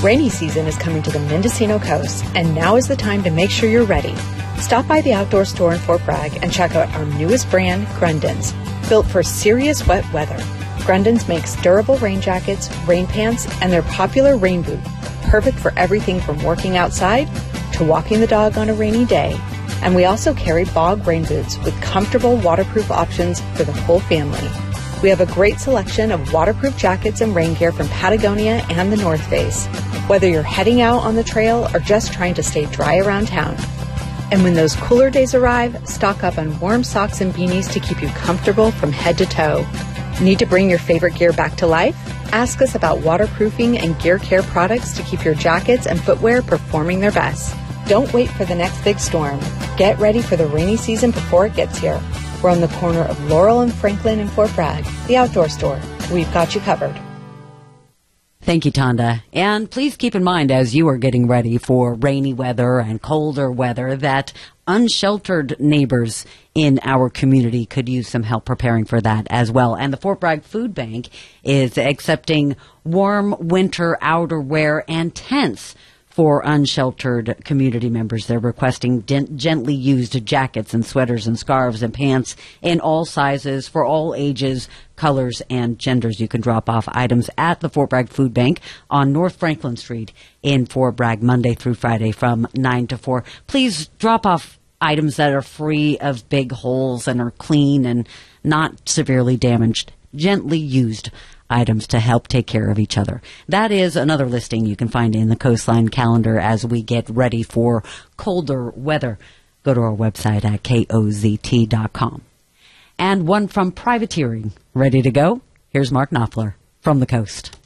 Rainy season is coming to the Mendocino coast, and now is the time to make sure you're ready. Stop by the outdoor store in Fort Bragg and check out our newest brand, Grundens, built for serious wet weather. Grundens makes durable rain jackets, rain pants, and their popular rain boot, perfect for everything from working outside to walking the dog on a rainy day. And we also carry Bog rain boots with comfortable waterproof options for the whole family. We have a great selection of waterproof jackets and rain gear from Patagonia and the North Face, whether you're heading out on the trail or just trying to stay dry around town. And when those cooler days arrive, stock up on warm socks and beanies to keep you comfortable from head to toe. Need to bring your favorite gear back to life? Ask us about waterproofing and gear care products to keep your jackets and footwear performing their best. Don't wait for the next big storm. Get ready for the rainy season before it gets here. We're on the corner of Laurel and Franklin in Fort Bragg, the outdoor store. We've got you covered. Thank you, Tonda. And please keep in mind as you are getting ready for rainy weather and colder weather that unsheltered neighbors in our community could use some help preparing for that as well. And the Fort Bragg Food Bank is accepting warm winter outerwear and tents for unsheltered community members. They're requesting gently used jackets and sweaters and scarves and pants in all sizes for all ages, colors, and genders. You can drop off items at the Fort Bragg Food Bank on North Franklin Street in Fort Bragg Monday through Friday from 9 to 4. Please drop off items that are free of big holes and are clean and not severely damaged. Gently used items to help take care of each other. That is another listing you can find in the Coastline calendar as we get ready for colder weather. Go to our website at kozt.com. And one from Privateering. Ready to go? Here's Mark Knopfler from the Coast.